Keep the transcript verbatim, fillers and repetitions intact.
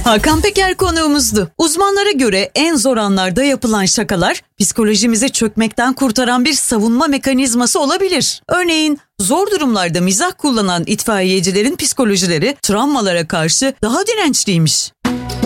Hakan Peker konuğumuzdu. Uzmanlara göre en zor anlarda yapılan şakalar psikolojimizi çökmekten kurtaran bir savunma mekanizması olabilir. Örneğin zor durumlarda mizah kullanan itfaiyecilerin psikolojileri travmalara karşı daha dirençliymiş.